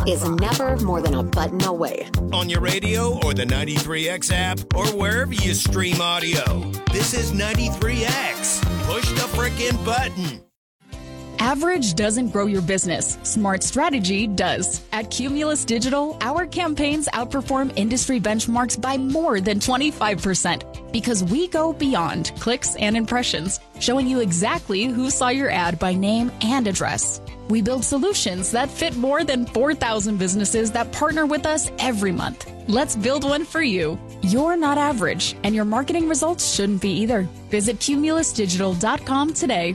is never more than a button away. On your radio or the 93X app or wherever you stream audio. This is 93X. Push the frickin' button. Average doesn't grow your business. Smart strategy does. At Cumulus Digital, our campaigns outperform industry benchmarks by more than 25% because we go beyond clicks and impressions, showing you exactly who saw your ad by name and address. We build solutions that fit more than 4,000 businesses that partner with us every month. Let's build one for you. You're not average, and your marketing results shouldn't be either. Visit cumulusdigital.com today.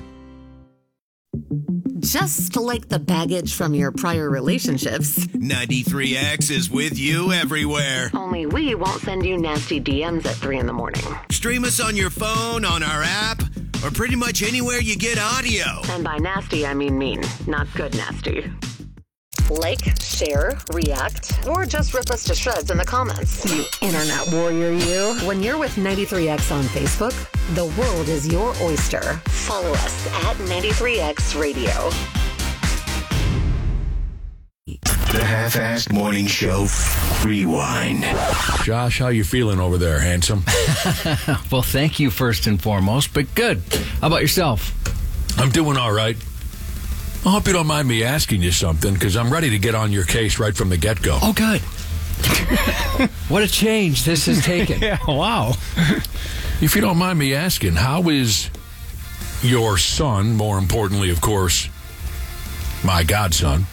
Just like the baggage from your prior relationships, 93X is with you everywhere. only we won't send you nasty DMs at 3 in the morning. Stream us on your phone, on our app, or pretty much anywhere you get audio. And by nasty, I mean mean, not good nasty. Like, share, react, or just rip us to shreds in the comments. You internet warrior, you. When you're with 93X on Facebook, the world is your oyster. Follow us at 93X Radio. The Half-Assed Morning Show Rewind. Josh, how you feeling over there, handsome? Well, thank you first and foremost, but good. How about yourself? I'm doing all right. I hope you don't mind me asking you something, because I'm ready to get on your case right from the get-go. Oh, good. What a change this has taken. Yeah, wow. If you don't mind me asking, how is your son, more importantly, of course, my godson,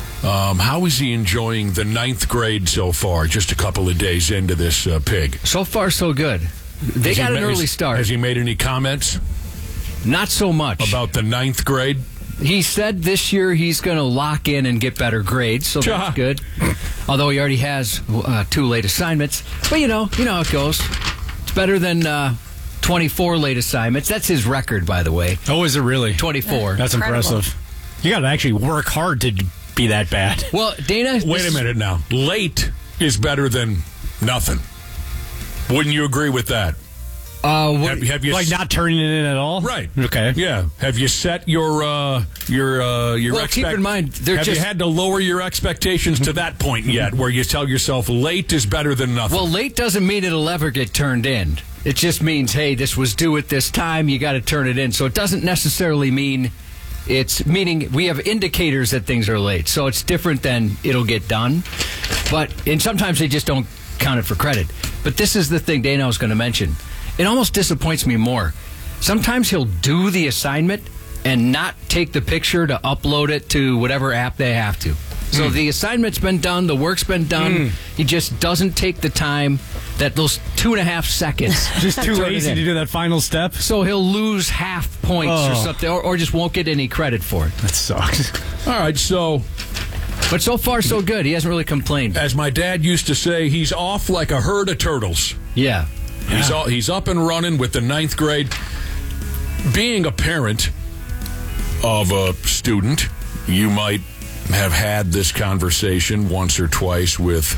how is he enjoying the 9th grade so far, just a couple of days into this pig? So far, so good. They got an early start. Has he made any comments? Not so much. About the 9th grade? He said this year he's going to lock in and get better grades, so that's good. Although he already has 2 late assignments. But you know how it goes. It's better than 24 late assignments. That's his record, by the way. Oh, is it really? 24. That's impressive. You got to actually work hard to be that bad. Well, Dana... Wait a minute now. Late is better than nothing. Wouldn't you agree with that? Have you like not turning it in at all? Right. Okay. Yeah. Have you set your Well, keep in mind, have you had to lower your expectations to that point yet, where you tell yourself late is better than nothing? Well, late doesn't mean it'll ever get turned in. It just means, hey, this was due at this time, you got to turn it in. So it doesn't necessarily mean meaning we have indicators that things are late. So it's different than it'll get done. And sometimes they just don't count it for credit. But this is the thing Dana was going to mention. It almost disappoints me more. Sometimes he'll do the assignment and not take the picture to upload it to whatever app they have to. So the assignment's been done, the work's been done. He just doesn't take the time, those 2.5 seconds. Just too lazy to do that final step? So he'll lose half points or something, or just won't get any credit for it. That sucks. All right, so... But so far, so good. He hasn't really complained. As my dad used to say, he's off like a herd of turtles. Yeah. He's up and running with the 9th grade. Being a parent of a student, you might have had this conversation once or twice with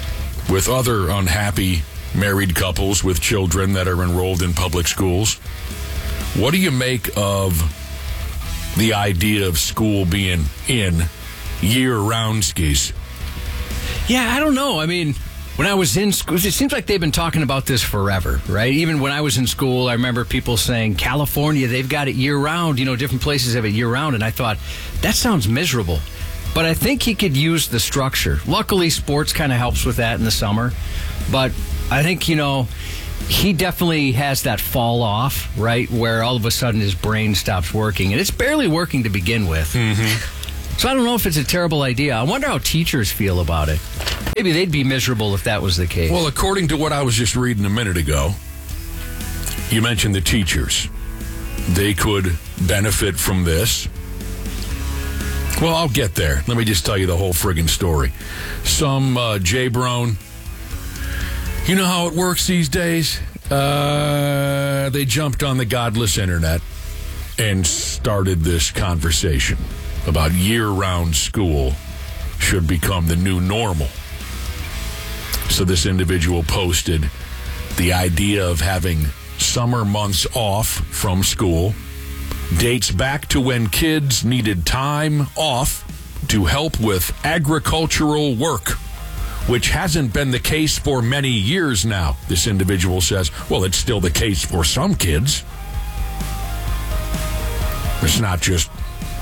other unhappy married couples with children that are enrolled in public schools. What do you make of the idea of school being in year-round skis? Yeah, I don't know. I mean, when I was in school, it seems like they've been talking about this forever, right? Even when I was in school, I remember people saying, California, they've got it year-round. Different places have it year-round. And I thought, that sounds miserable. But I think he could use the structure. Luckily, sports kind of helps with that in the summer. But I think, he definitely has that fall off, right, where all of a sudden his brain stops working. And it's barely working to begin with. Mm-hmm. So I don't know if it's a terrible idea. I wonder how teachers feel about it. Maybe they'd be miserable if that was the case. Well, according to what I was just reading a minute ago, you mentioned the teachers. They could benefit from this. Well, I'll get there. Let me just tell you the whole friggin' story. Some J-Brone, you know how it works these days? They jumped on the godless internet and started this conversation about year-round school should become the new normal. So this individual posted the idea of having summer months off from school dates back to when kids needed time off to help with agricultural work, which hasn't been the case for many years now. This individual says, well, it's still the case for some kids. It's not just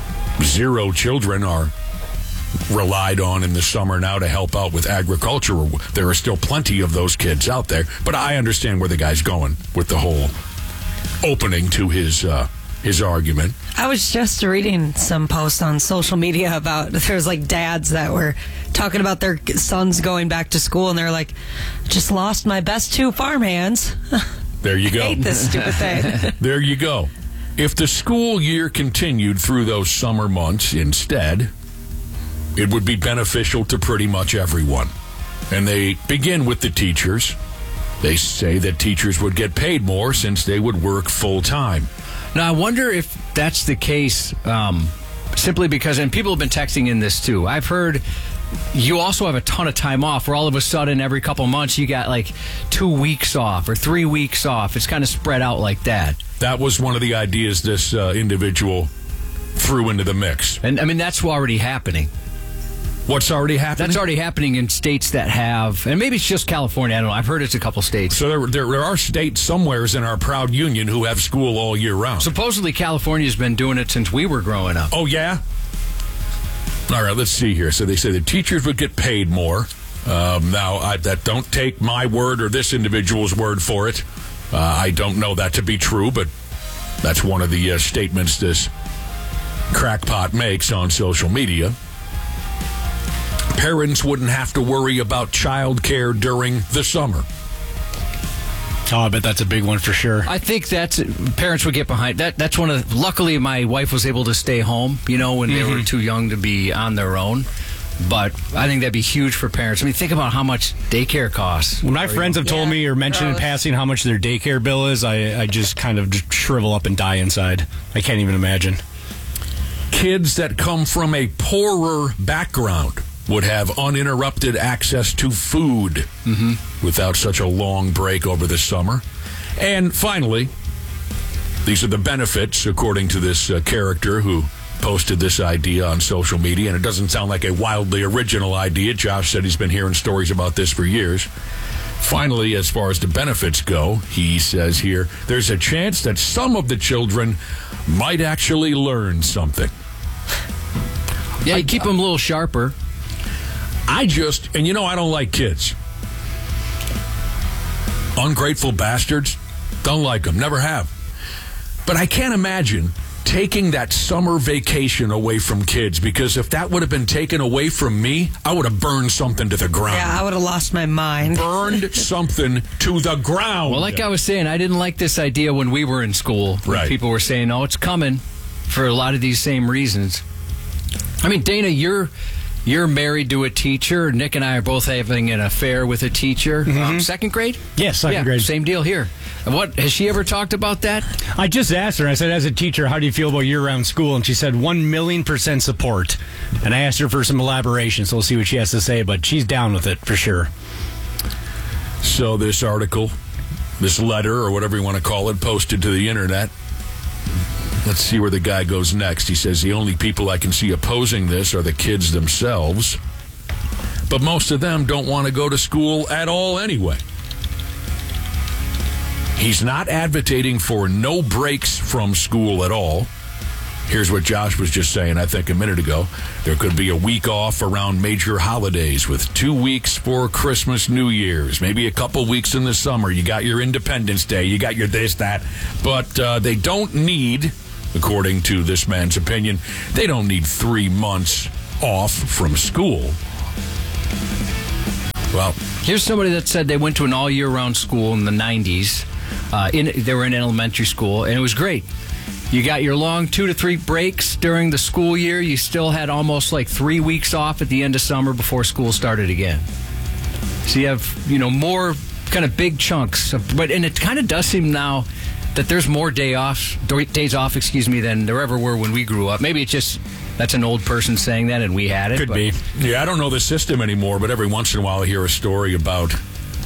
0 children are relied on in the summer now to help out with agriculture. There are still plenty of those kids out there, but I understand where the guy's going with the whole opening to his argument. I was just reading some posts on social media about there's like dads that were talking about their sons going back to school, and they're like, just lost my best 2 farmhands. There you go. I hate this stupid thing. There you go. If the school year continued through those summer months instead, it would be beneficial to pretty much everyone. And they begin with the teachers. They say that teachers would get paid more since they would work full time. Now, I wonder if that's the case simply because, and people have been texting in this too, I've heard you also have a ton of time off where all of a sudden every couple months you got like 2 weeks off or 3 weeks off. It's kind of spread out like that. That was one of the ideas this individual threw into the mix. And I mean, that's already happening. What's already happening? That's already happening in states that have, and maybe it's just California, I don't know. I've heard it's a couple states. So there are states somewheres in our proud union who have school all year round. Supposedly California's been doing it since we were growing up. Oh, yeah? All right, let's see here. So they say the teachers would get paid more. Now, don't take my word or this individual's word for it. I don't know that to be true, but that's one of the statements this crackpot makes on social media. Parents wouldn't have to worry about child care during the summer. Oh, I bet that's a big one for sure. I think parents would get behind that. That's one of. Luckily, my wife was able to stay home. When they were too young to be on their own. But I think that'd be huge for parents. I mean, think about how much daycare costs. When my friends have told me or mentioned in passing how much their daycare bill is, I just kind of shrivel up and die inside. I can't even imagine. Kids that come from a poorer background would have uninterrupted access to food without such a long break over the summer. And finally, these are the benefits, according to this character who posted this idea on social media, and it doesn't sound like a wildly original idea. Josh said he's been hearing stories about this for years. Finally, as far as the benefits go, he says here, there's a chance that some of the children might actually learn something. Yeah, you keep them a little sharper. I don't like kids. Ungrateful bastards. Don't like them. Never have. But I can't imagine taking that summer vacation away from kids, because if that would have been taken away from me, I would have burned something to the ground. Yeah, I would have lost my mind. Burned something to the ground. Well, like I was saying, I didn't like this idea when we were in school. Right. People were saying, oh, it's coming for a lot of these same reasons. I mean, Dana, you're married to a teacher. Nick and I are both having an affair with a teacher. Second grade? Yes, second grade. Same deal here. What, has she ever talked about that? I just asked her. I said, as a teacher, how do you feel about year-round school? And she said 1,000,000% support. And I asked her for some elaboration, so we'll see what she has to say. But she's down with it for sure. So this article, this letter, or whatever you want to call it, posted to the internet. Let's see where the guy goes next. He says, the only people I can see opposing this are the kids themselves. But most of them don't want to go to school at all anyway. He's not advocating for no breaks from school at all. Here's what Josh was just saying, I think, a minute ago. There could be a week off around major holidays with 2 weeks for Christmas, New Year's, maybe a couple weeks in the summer. You got your Independence Day, you got your this, that. But they don't need, according to this man's opinion, they don't need 3 months off from school. Well, here's somebody that said they went to an all-year-round school in the 90s. They were in elementary school, and it was great. You got your long 2 to 3 breaks during the school year. You still had almost like 3 weeks off at the end of summer before school started again. So you have, more kind of big chunks. And it kind of does seem now that there's more days off, than there ever were when we grew up. Maybe it's just that's an old person saying that and we had it. Could be. Yeah, I don't know the system anymore, but every once in a while I hear a story about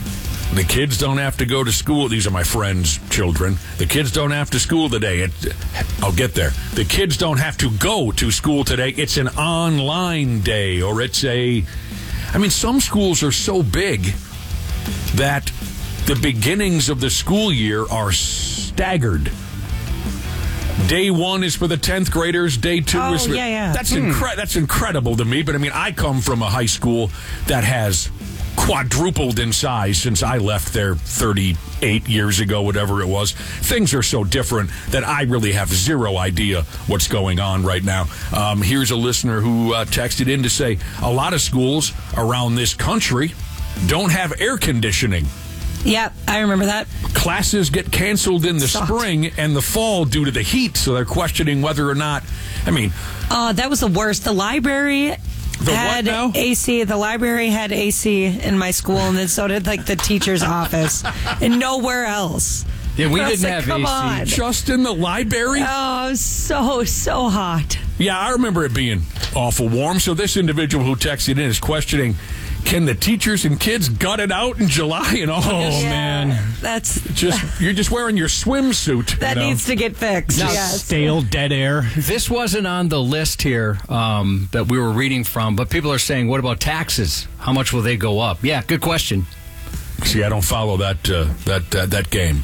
The kids don't have to go to school. These are my friends' children. The kids don't have to school today. I'll get there. The kids don't have to go to school today. It's an online day, or some schools are so big that the beginnings of the school year are staggered. Day 1 is for the 10th graders. Day 2 is for... That's incredible to me. But, I come from a high school that has quadrupled in size since I left there 38 years ago, whatever it was. Things are so different that I really have zero idea what's going on right now. Here's a listener who texted in to say a lot of schools around this country don't have air conditioning. Yep, I remember that. Classes get canceled in the spring and the fall due to the heat, so they're questioning whether or not... that was the worst. The library... had AC. The library had AC in my school, and then so did the teacher's office, and nowhere else. Yeah, we didn't have come AC. On. Just in the library? Oh, it was so hot. Yeah, I remember it being awful warm. So this individual who texted in is questioning, can the teachers and kids gut it out in July and August? Man. That's you're just wearing your swimsuit. That needs to get fixed. Yes. Stale, dead air. This wasn't on the list here that we were reading from, but people are saying, what about taxes? How much will they go up? Yeah, good question. See, I don't follow that game.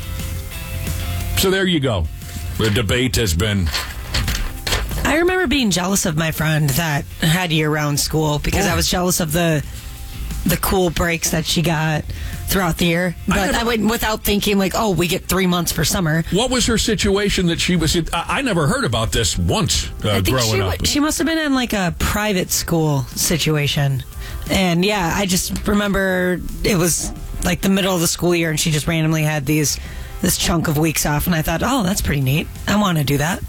So there you go. The debate has been... I remember being jealous of my friend that had year-round school because I was jealous of the cool breaks that she got throughout the year. But I went without thinking, we get 3 months for summer. What was her situation that she was in? I never heard about this once growing up. She must have been in a private school situation. And yeah, I just remember it was the middle of the school year and she just randomly had this chunk of weeks off. And I thought, oh, that's pretty neat. I want to do that.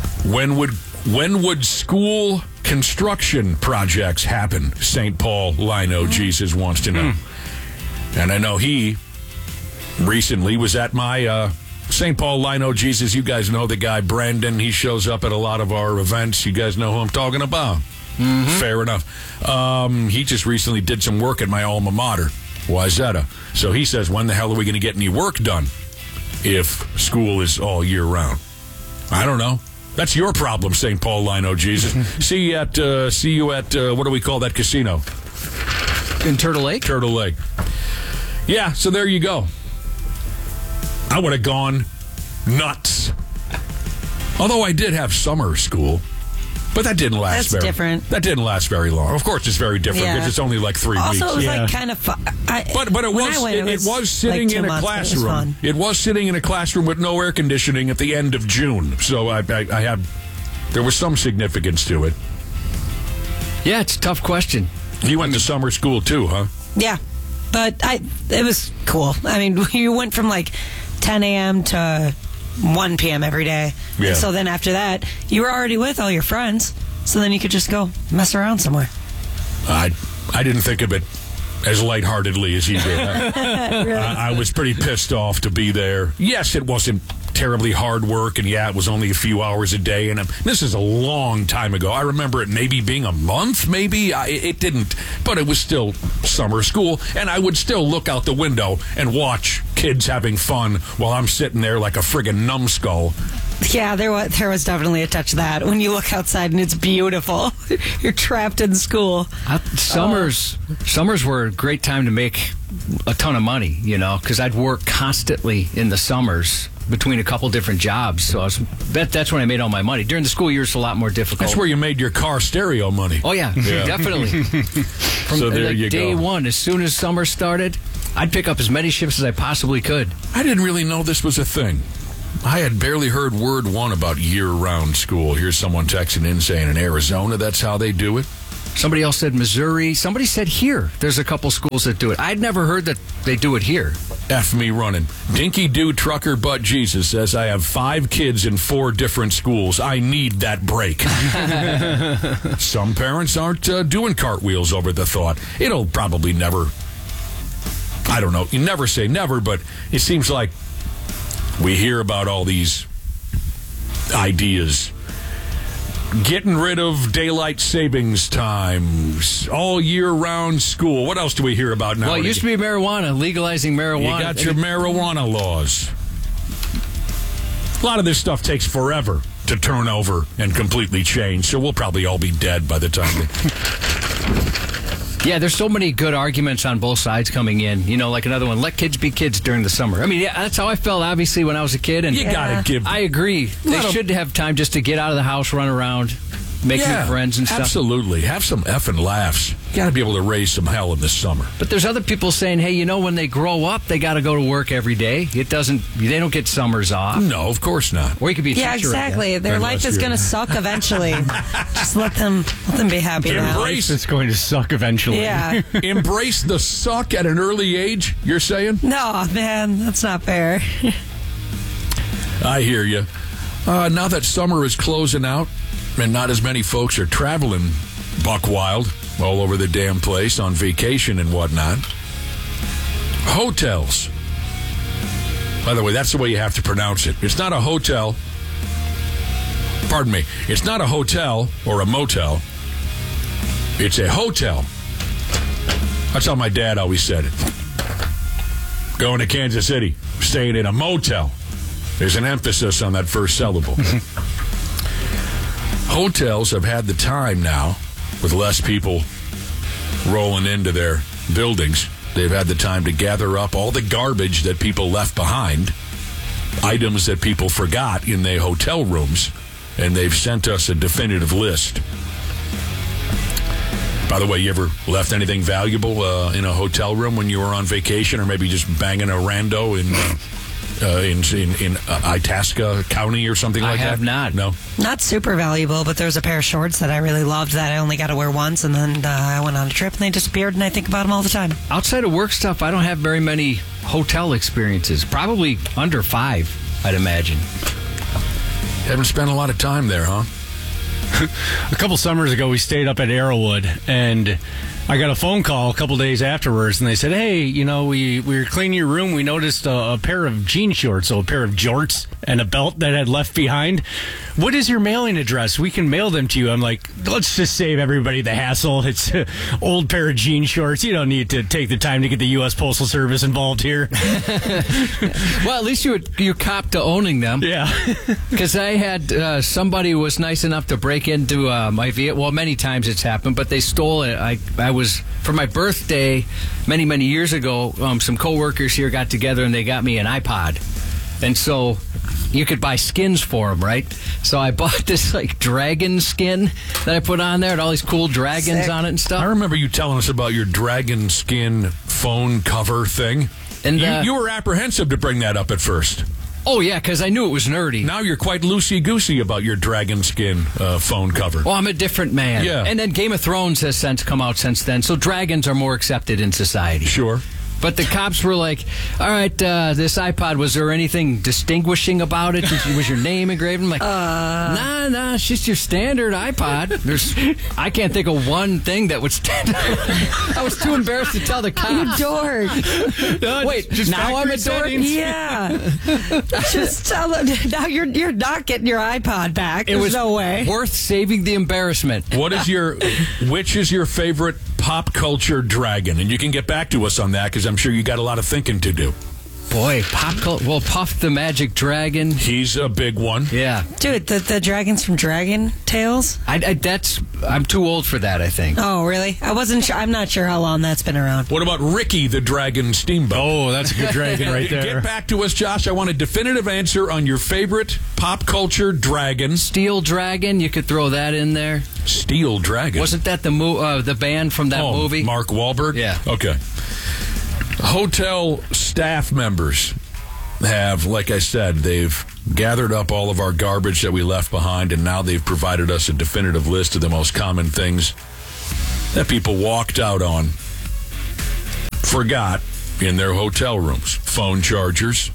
When would school construction projects happen? St. Paul Lino Jesus wants to know. And I know he recently was at my St. Paul Lino Jesus. You guys know the guy, Brandon. He shows up at a lot of our events. You guys know who I'm talking about. Fair enough. He just recently did some work at my alma mater, Wayzata. So he says, when the hell are we going to get any work done if school is all year round? I don't know. That's your problem, St. Paul Lino Jesus. See you at what do we call that casino? In Turtle Lake? Turtle Lake. Yeah, so there you go. I would have gone nuts. Although I did have summer school, but that didn't last That's different. That didn't last very long. Of course, it's very different because it's only 3 weeks. Also, it was kind of fun. But it was sitting in a classroom. It was sitting in a classroom with no air conditioning at the end of June. So there was some significance to it. Yeah, it's a tough question. You went to summer school too, huh? Yeah, but it was cool. You went from 10 a.m. to 1 p.m. every day. Yeah. And so then after that, you were already with all your friends. So then you could just go mess around somewhere. I didn't think of it as lightheartedly as you did. I was pretty pissed off to be there. Yes, it wasn't terribly hard work, and it was only a few hours a day. And this is a long time ago. I remember it maybe being a month, it didn't, but it was still summer school, and I would still look out the window and watch kids having fun while I'm sitting there like a friggin' numbskull. Yeah, there was definitely a touch of that. When you look outside and it's beautiful, you're trapped in school. Summers were a great time to make a ton of money, because I'd work constantly in the summers between a couple different jobs. So that's when I made all my money. During the school year, it's a lot more difficult. That's where you made your car stereo money. Oh, yeah. Definitely. From so there you day go. one, as soon as summer started, I'd pick up as many shifts as I possibly could. I didn't really know this was a thing. I had barely heard word one about year-round school. Here's someone texting in saying in Arizona that's how they do it. Somebody else said Missouri. Somebody said here. There's a couple schools that do it. I'd never heard that they do it here. F me running. Dinky Doo Trucker Butt Jesus says, I have 5 kids in 4 different schools. I need that break. Some parents aren't doing cartwheels over the thought. It'll probably never, I don't know, you never say never, but it seems like we hear about all these ideas Getting rid of daylight savings times, all year-round school. What else do we hear about now? Well, it used to be marijuana, legalizing marijuana. You got your marijuana laws. A lot of this stuff takes forever to turn over and completely change, so we'll probably all be dead by the time. Yeah, there's so many good arguments on both sides coming in. You know, like another one, let kids be kids during the summer. I mean, yeah, that's how I felt, obviously, when I was a kid. And you got to give... I agree. They should have time just to get out of the house, run around, make new friends and stuff. Absolutely. Have some effing laughs. You got to be able to raise some hell in the summer. But there's other people saying, hey, you know, when they grow up, they got to go to work every day. They don't get summers off. No, of course not. Or you could be a teacher. Yeah, exactly. Their life is going to suck eventually. Just let them be happy now. Embrace it's going to suck eventually. Yeah. Embrace the suck at an early age, you're saying? No, man, that's not fair. I hear you. Now that summer is closing out and not as many folks are traveling buck wild all over the damn place on vacation and whatnot, hotels. By the way, that's the way you have to pronounce it. It's not a hotel. Pardon me. It's not a hotel or a motel. It's a hotel. That's how my dad always said it. Going to Kansas City, staying in a motel. There's an emphasis on that first syllable. Hotels have had the time now, with less people rolling into their buildings. They've had the time to gather up all the garbage that people left behind, items that people forgot in their hotel rooms, and they've sent us a definitive list. By the way, you ever left anything valuable in a hotel room when you were on vacation, or maybe just banging a rando in Itasca County or something like that? I have not. No? Not super valuable, but there's a pair of shorts that I really loved that I only got to wear once, and then I went on a trip and they disappeared, and I think about them all the time. Outside of work stuff, I don't have very many hotel experiences. Probably under 5, I'd imagine. Haven't spent a lot of time there, huh? A couple summers ago, we stayed up at Arrowwood, and I got a phone call a couple days afterwards, and they said, hey, you know, we were cleaning your room. We noticed a pair of jean shorts, so a pair of jorts and a belt that had left behind. What is your mailing address? We can mail them to you. I'm like, let's just save everybody the hassle. It's an old pair of jean shorts. You don't need to take the time to get the U.S. Postal Service involved here. Well, at least you copped to owning them. Yeah. Because I had somebody who was nice enough to break into my vehicle. Well, many times it's happened, but they stole it. I was, for my birthday many, many years ago, some coworkers here got together and they got me an iPod. And so you could buy skins for them, right? So I bought this like dragon skin that I put on there and all these cool dragons on it and stuff. I remember you telling us about your dragon skin phone cover thing. And you were apprehensive to bring that up at first. Oh, yeah, because I knew it was nerdy. Now you're quite loosey-goosey about your dragon skin phone cover. Well, I'm a different man. Yeah. And then Game of Thrones has since come out since then, so dragons are more accepted in society. Sure. But the cops were like, all right, this iPod, was there anything distinguishing about it? Was your name engraved? I'm like, nah, it's just your standard iPod. I can't think of one thing that would stand out. I was too embarrassed to tell the cops. You dork. Wait, now I'm a dork? Yeah. Just tell them, now you're not getting your iPod back. There's no way. Worth saving the embarrassment. Which is your favorite pop culture dragon? And you can get back to us on that, because I'm sure you got a lot of thinking to do. Boy, pop culture. Well, Puff the Magic Dragon. He's a big one. Yeah. Dude, the dragons from Dragon Tales? I'm too old for that, I think. Oh, really? I wasn't sure. I'm not sure how long that's been around. What about Ricky the Dragon Steamboat? Oh, that's a good dragon right there. Get back to us, Josh. I want a definitive answer on your favorite pop culture dragon. Steel Dragon, you could throw that in there. Steel Dragon? Wasn't that the band from that movie? Mark Wahlberg? Yeah. Okay. Hotel staff members have, like I said, they've gathered up all of our garbage that we left behind, and now they've provided us a definitive list of the most common things that people walked out on, forgot in their hotel rooms. Phone chargers.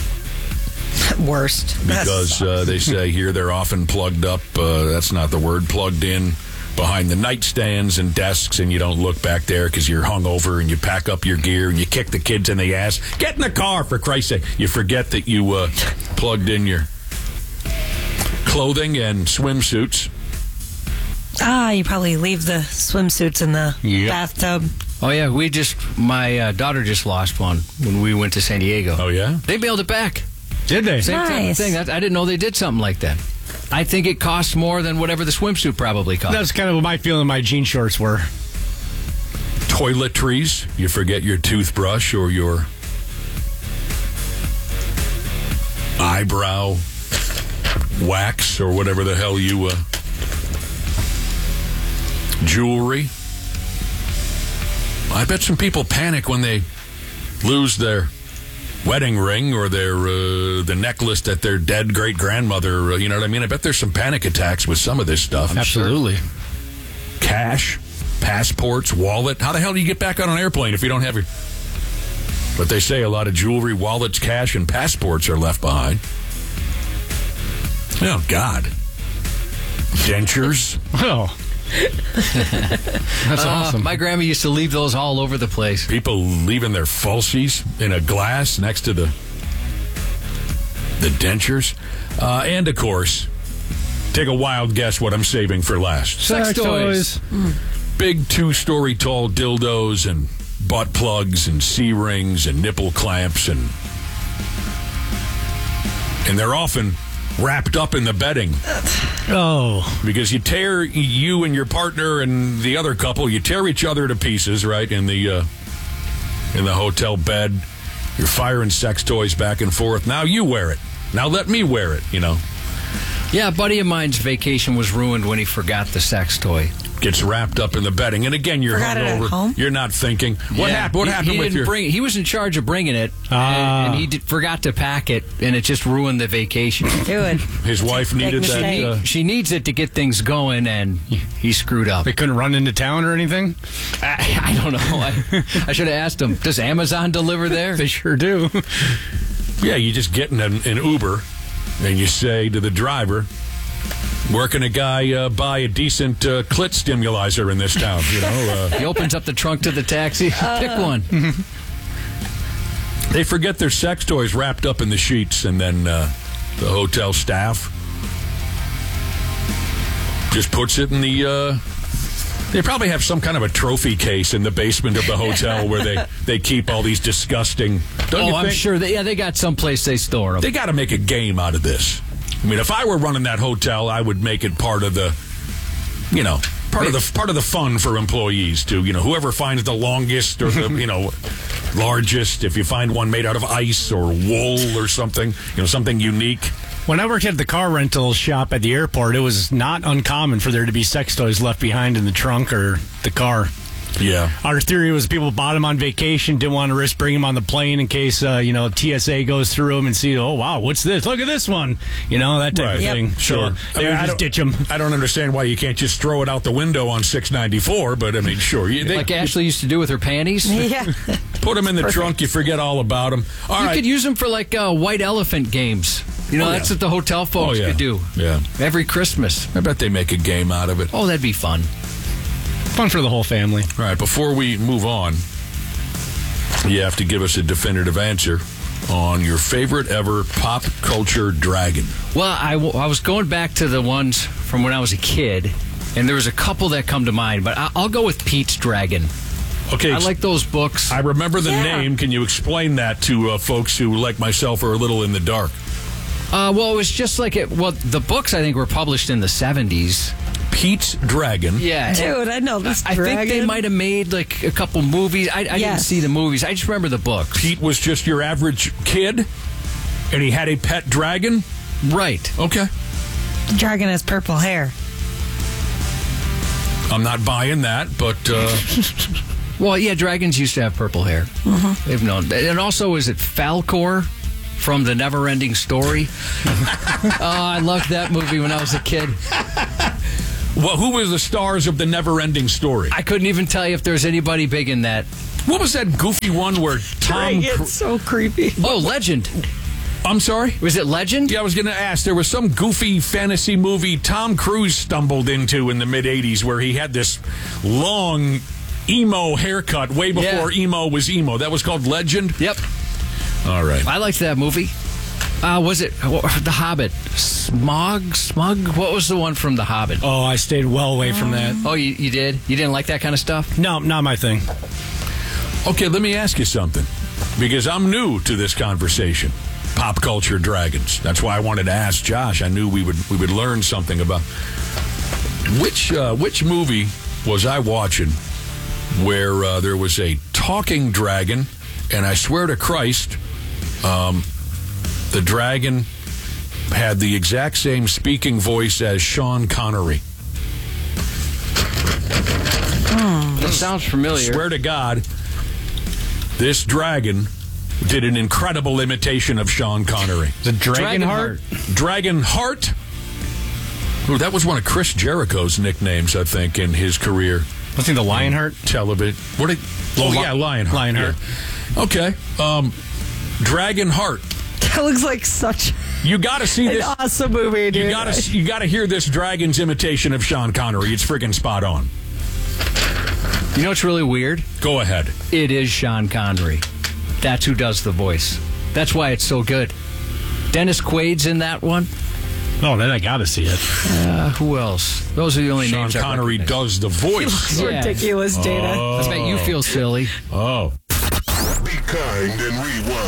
Worst. Because they say here they're often plugged up, that's not the word, plugged in behind the nightstands and desks, and you don't look back there because you're hungover, and you pack up your gear and you kick the kids in the ass. Get in the car, for Christ's sake. You forget that you plugged in your clothing and swimsuits. You probably leave the swimsuits in the bathtub. Oh, yeah. My daughter just lost one when we went to San Diego. Oh, yeah? They mailed it back. Did they? Same Nice. thing. I didn't know they did something like that. I think it costs more than whatever the swimsuit probably cost. That's kind of what my feeling my jean shorts were. Toiletries. You forget your toothbrush or your eyebrow wax or whatever the hell you... Jewelry. I bet some people panic when they lose their wedding ring or their the necklace that their dead great-grandmother, you know what I mean? I bet there's some panic attacks with some of this stuff. Absolutely. Cash, passports, wallet. How the hell do you get back on an airplane if you don't have your... But they say a lot of jewelry, wallets, cash, and passports are left behind. Oh, God. Dentures. Oh. That's awesome. My grandma used to leave those all over the place. People leaving their falsies in a glass next to the dentures. And, of course, take a wild guess what I'm saving for last. Sex toys. Big 2-story tall dildos and butt plugs and C-rings and nipple clamps. And they're often wrapped up in the bedding. Oh. Because you and your partner and the other couple, you tear each other to pieces, right, in the hotel bed. You're firing sex toys back and forth. Now you wear it. Now let me wear it, you know. Yeah, a buddy of mine's vacation was ruined when he forgot the sex toy. Gets wrapped up in the bedding. And again, you're Forgot it at hungover. home? You're not thinking. What happened? What happened with your... He was in charge of bringing it, and he forgot to pack it, and it just ruined the vacation. Dude. His wife needed mistake. that... She needs it to get things going, and he screwed up. They couldn't run into town or anything? I don't know. I should have asked him, does Amazon deliver there? They sure do. Yeah, you just get in an Uber, and you say to the driver... Where can a guy buy a decent clit stimulizer in this town? You know, he opens up the trunk to the taxi. Pick one. They forget their sex toys wrapped up in the sheets, and then the hotel staff just puts it in the... They probably have some kind of a trophy case in the basement of the hotel where they keep all these disgusting... Don't you I'm think? sure. They got someplace they store them. They got to make a game out of this. I mean, if I were running that hotel, I would make it part of the, part of the fun for employees to, whoever finds the longest or the, largest. If you find one made out of ice or wool or something, something unique. When I worked at the car rental shop at the airport, it was not uncommon for there to be sex toys left behind in the trunk or the car. Yeah. Our theory was people bought them on vacation, didn't want to risk bringing them on the plane in case, TSA goes through them and see, oh, wow, what's this? Look at this one. That type of thing. Sure. They just ditch them. I don't understand why you can't just throw it out the window on 694, but I mean, sure. Like Ashley used to do with her panties? Yeah. Put them in the trunk, you forget all about them. You could use them for like white elephant games. That's what the hotel folks could do. Yeah. Every Christmas. I bet they make a game out of it. Oh, that'd be fun. Fun for the whole family. All right, before we move on, you have to give us a definitive answer on your favorite ever pop culture dragon. Well, I was going back to the ones from when I was a kid, and there was a couple that come to mind, but I'll go with Pete's Dragon. Okay. I like those books. I remember the name. Can you explain that to folks who, like myself, are a little in the dark? Well, it was just like the books, I think, were published in the 70s. Pete's Dragon. Yeah. Dude, I know this I think they might have made like a couple movies. I didn't see the movies. I just remember the books. Pete was just your average kid, and he had a pet dragon? Right. Okay. The dragon has purple hair. I'm not buying that, but... Well, yeah, dragons used to have purple hair. Mm-hmm. They've known. And also, is it Falkor from The Never-Ending Story? I loved that movie when I was a kid. Well, who was the stars of The Never-Ending Story? I couldn't even tell you if there's anybody big in that. What was that goofy one where Tom... It's so creepy. Oh, Legend. I'm sorry? Was it Legend? Yeah, I was going to ask. There was some goofy fantasy movie Tom Cruise stumbled into in the mid-'80s where he had this long emo haircut way before emo was emo. That was called Legend? Yep. All right. I liked that movie. Was it The Hobbit? Smug? What was the one from The Hobbit? Oh, I stayed well away from that. Oh, you did? You didn't like that kind of stuff? No, not my thing. Okay, let me ask you something, because I'm new to this conversation. Pop culture dragons. That's why I wanted to ask Josh. I knew we would learn something about which movie was I watching where there was a talking dragon, and I swear to Christ, the dragon had the exact same speaking voice as Sean Connery. That sounds familiar. Swear to God, this dragon did an incredible imitation of Sean Connery. The Dragonheart? Dragonheart? Oh, that was one of Chris Jericho's nicknames, I think, in his career. I think the Lionheart? Television. Lionheart. Lionheart. Yeah. Okay. Dragonheart. That looks like such You got to see an this. awesome movie, dude. You got to hear this dragon's imitation of Sean Connery. It's friggin' spot on. You know what's really weird? Go ahead. It is Sean Connery. That's who does the voice. That's why it's so good. Dennis Quaid's in that one. Oh, then I got to see it. Who else? Those are the only Sean names. Connery does the voice. It's ridiculous, Dana. I bet you feel silly. Oh. Be kind and rewind.